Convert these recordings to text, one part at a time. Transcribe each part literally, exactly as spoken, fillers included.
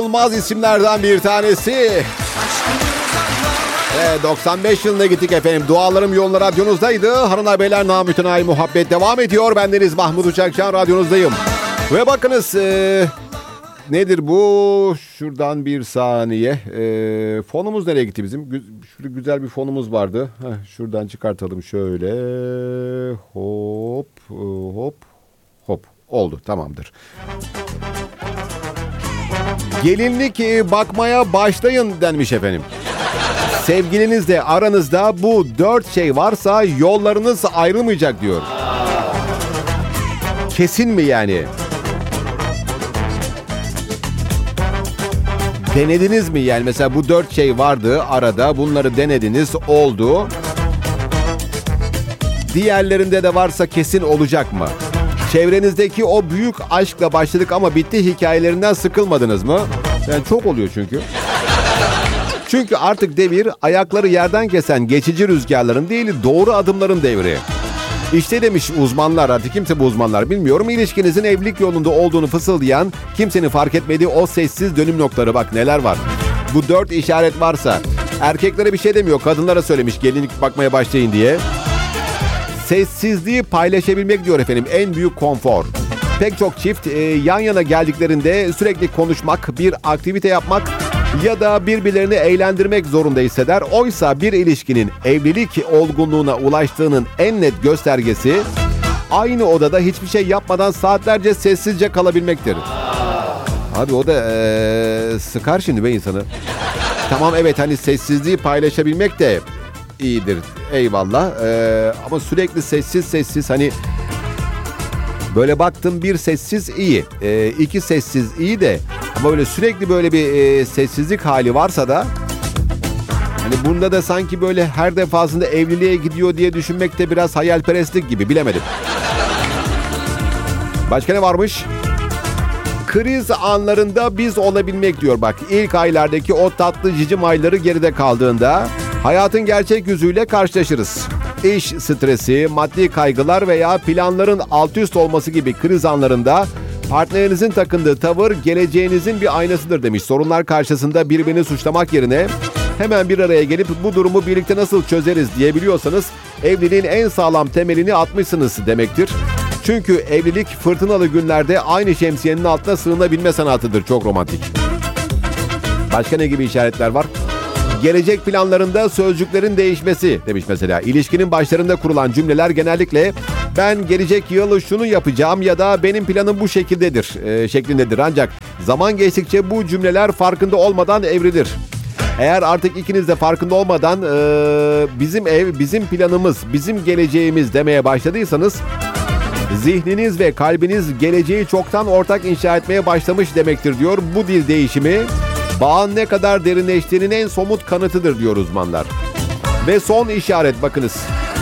Olmaz isimlerden bir tanesi. Ve doksan beş yılına gittik efendim. Dualarım Yoğun Radyonuzdaydı. Hanımlar beyler, namütenayi muhabbet devam ediyor. Bendeniz Mahmut Uçakcan, radyonuzdayım. Ve bakınız e, nedir bu? Şuradan bir saniye. E, fonumuz nereye gitti bizim? Şurada güzel bir fonumuz vardı. Heh, şuradan çıkartalım şöyle. Hop hop hop. Oldu, tamamdır. Gelinlik bakmaya başlayın denmiş efendim. Sevgilinizle aranızda bu dört şey varsa yollarınız ayrılmayacak diyor. Kesin mi yani? Denediniz mi yani? Mesela bu dört şey vardı arada, bunları denediniz, oldu. Diğerlerinde de varsa kesin olacak mı? Çevrenizdeki o büyük aşkla başladık ama bitti hikayelerinden sıkılmadınız mı? Yani çok oluyor çünkü. Çünkü artık devir ayakları yerden kesen geçici rüzgarların değil, doğru adımların devri. İşte demiş uzmanlar, artık kimse bu uzmanlar bilmiyorum, ilişkinizin evlilik yolunda olduğunu fısıldayan, kimsenin fark etmediği o sessiz dönüm noktaları, bak neler var. Bu dört işaret varsa, erkeklere bir şey demiyor, kadınlara söylemiş gelinlik bakmaya başlayın diye. Sessizliği paylaşabilmek diyor efendim, en büyük konfor. Pek çok çift e, yan yana geldiklerinde sürekli konuşmak, bir aktivite yapmak ya da birbirlerini eğlendirmek zorunda hisseder. Oysa bir ilişkinin evlilik olgunluğuna ulaştığının en net göstergesi aynı odada hiçbir şey yapmadan saatlerce sessizce kalabilmektir. Abi o da ee, sıkar şimdi be insanı. Tamam, evet, hani sessizliği paylaşabilmek de iyidir, eyvallah, ee, ama sürekli sessiz sessiz, hani böyle baktım bir sessiz iyi, ee, iki sessiz iyi de ama böyle sürekli böyle bir e, sessizlik hali varsa da hani bunda da sanki böyle her defasında evliliğe gidiyor diye düşünmek de biraz hayalperestlik gibi, bilemedim. Başka ne varmış? Kriz anlarında biz olabilmek diyor bak. İlk aylardaki o tatlı cicim ayları geride kaldığında hayatın gerçek yüzüyle karşılaşırız. İş stresi, maddi kaygılar veya planların alt üst olması gibi kriz anlarında partnerinizin takındığı tavır geleceğinizin bir aynasıdır demiş. Sorunlar karşısında birbirini suçlamak yerine hemen bir araya gelip bu durumu birlikte nasıl çözeriz diyebiliyorsanız evliliğin en sağlam temelini atmışsınız demektir. Çünkü evlilik fırtınalı günlerde aynı şemsiyenin altına sığınabilme sanatıdır. Çok romantik. Başka ne gibi işaretler var? Gelecek planlarında sözcüklerin değişmesi demiş mesela. İlişkinin başlarında kurulan cümleler genellikle ben gelecek yıl şunu yapacağım ya da benim planım bu şekildedir e, şeklindedir. Ancak zaman geçtikçe bu cümleler farkında olmadan evrilir. Eğer artık ikiniz de farkında olmadan e, bizim ev, bizim planımız, bizim geleceğimiz demeye başladıysanız zihniniz ve kalbiniz geleceği çoktan ortak inşa etmeye başlamış demektir diyor. Bu dil değişimi bağın ne kadar derinleştiğinin en somut kanıtıdır diyor uzmanlar. Ve son işaret bakınız.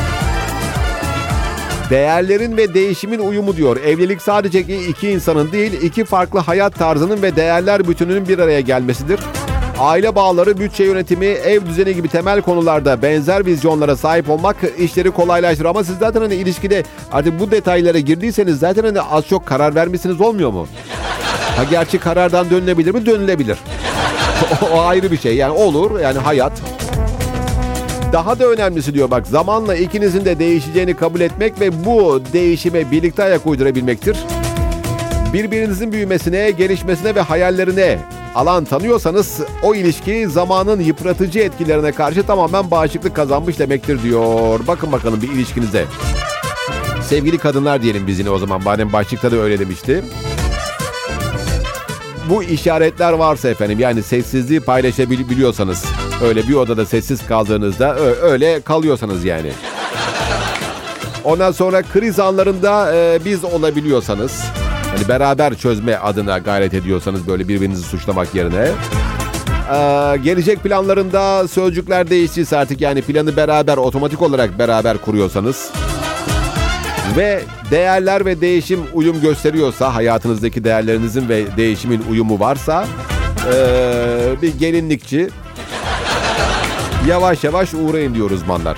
Değerlerin ve değişimin uyumu diyor. Evlilik sadece iki insanın değil, iki farklı hayat tarzının ve değerler bütününün bir araya gelmesidir. Aile bağları, bütçe yönetimi, ev düzeni gibi temel konularda benzer vizyonlara sahip olmak işleri kolaylaştırır. Ama siz zaten hani ilişkide artık bu detaylara girdiyseniz zaten hani az çok karar vermişsiniz, olmuyor mu? Ha, gerçi karardan dönülebilir mi? Dönülebilir. O ayrı bir şey. Yani olur, yani hayat. Daha da önemlisi diyor bak, zamanla ikinizin de değişeceğini kabul etmek ve bu değişime birlikte ayak uydurabilmektir. Birbirinizin büyümesine, gelişmesine ve hayallerine alan tanıyorsanız o ilişki zamanın yıpratıcı etkilerine karşı tamamen bağışıklık kazanmış demektir diyor. Bakın bakalım bir ilişkinize. Sevgili kadınlar diyelim biz yine o zaman, madem başlıkta da öyle demişti. Bu işaretler varsa efendim, yani sessizliği paylaşabiliyorsanız, öyle bir odada sessiz kaldığınızda öyle kalıyorsanız yani. Ondan sonra kriz anlarında e, biz olabiliyorsanız, hani beraber çözme adına gayret ediyorsanız böyle birbirinizi suçlamak yerine. Ee, gelecek planlarında sözcükler değiştiyse artık, yani planı beraber, otomatik olarak beraber kuruyorsanız ve değerler ve değişim uyum gösteriyorsa, hayatınızdaki değerlerinizin ve değişimin uyumu varsa ee, bir gelinlikçi yavaş yavaş uğrayın diyor uzmanlar.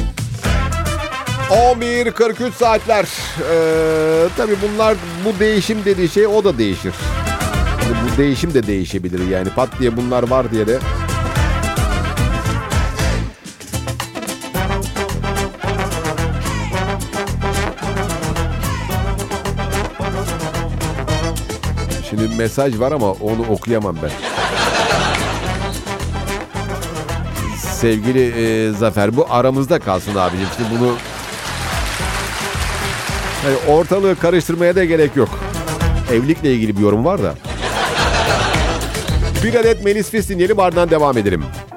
on bir kırk üç saatler. Ee, tabii bunlar, bu değişim dediği şey o da değişir. Şimdi bu değişim de değişebilir yani. Pat diye bunlar var diye de. Şimdi mesaj var ama onu okuyamam ben. Sevgili e, Zafer, bu aramızda kalsın abicim. Şimdi bunu yani ortalığı karıştırmaya da gerek yok. Evlilikle ilgili bir yorum var da. Bir adet Melis Fis dinleyelim, ardından devam edelim.